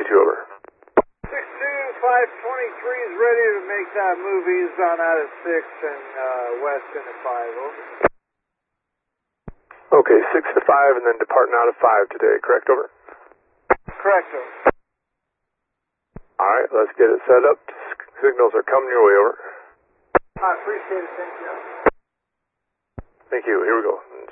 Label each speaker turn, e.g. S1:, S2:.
S1: over.
S2: 62523 is ready to make that move eastbound out of 6 and west into 5, over.
S1: Okay, 6 to 5 and then departing out of 5 today, correct, over?
S2: Correct, over.
S1: Alright, let's get it set up. Signals are coming your way, over.
S2: I appreciate it, thank you.
S1: Thank you, here we go.